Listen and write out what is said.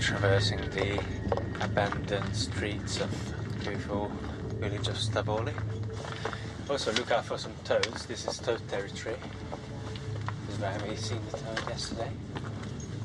traversing the abandoned streets of the beautiful village of Stavoli. Also look out for some toads. This is toad territory. This is where we seen the toad yesterday.